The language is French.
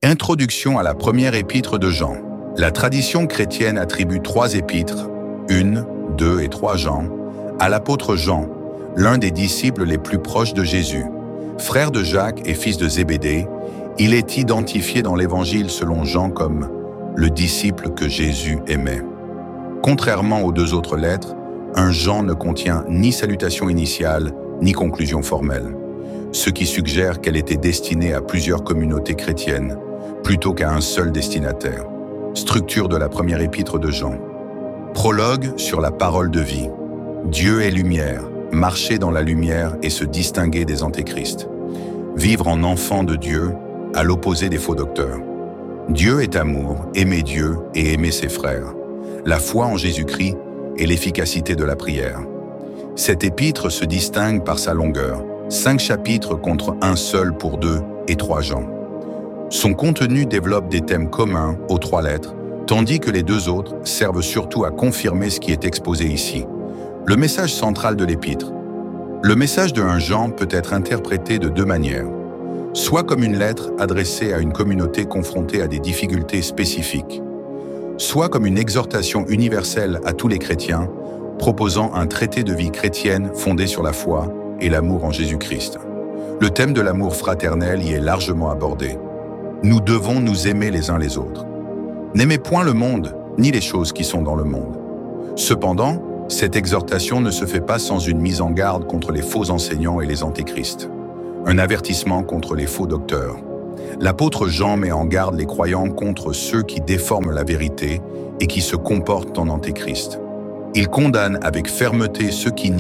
Introduction à la première épître de Jean. La tradition chrétienne attribue 3 épîtres, 1, 2 et 3 Jean, à l'apôtre Jean, l'un des disciples les plus proches de Jésus. Frère de Jacques et fils de Zébédée, il est identifié dans l'Évangile selon Jean comme le disciple que Jésus aimait. Contrairement aux 2 autres lettres, un Jean ne contient ni salutation initiale, ni conclusion formelle, ce qui suggère qu'elle était destinée à plusieurs communautés chrétiennes, plutôt qu'à un seul destinataire. Structure de la première épître de Jean. Prologue sur la parole de vie. Dieu est lumière, marcher dans la lumière et se distinguer des antéchrists. Vivre en enfant de Dieu, à l'opposé des faux docteurs. Dieu est amour, aimer Dieu et aimer ses frères. La foi en Jésus-Christ et l'efficacité de la prière. Cette épître se distingue par sa longueur, 5 chapitres contre un seul pour 2 et 3 Jean. Son contenu développe des thèmes communs aux 3 lettres, tandis que les 2 autres servent surtout à confirmer ce qui est exposé ici. Le message central de l'épître. Le message de 1 Jean peut être interprété de 2 manières. Soit comme une lettre adressée à une communauté confrontée à des difficultés spécifiques, soit comme une exhortation universelle à tous les chrétiens, proposant un traité de vie chrétienne fondé sur la foi et l'amour en Jésus-Christ. Le thème de l'amour fraternel y est largement abordé. Nous devons nous aimer les uns les autres. N'aimez point le monde, ni les choses qui sont dans le monde. Cependant, cette exhortation ne se fait pas sans une mise en garde contre les faux enseignants et les antéchrists. Un avertissement contre les faux docteurs. L'apôtre Jean met en garde les croyants contre ceux qui déforment la vérité et qui se comportent en antéchrist. Il condamne avec fermeté ceux qui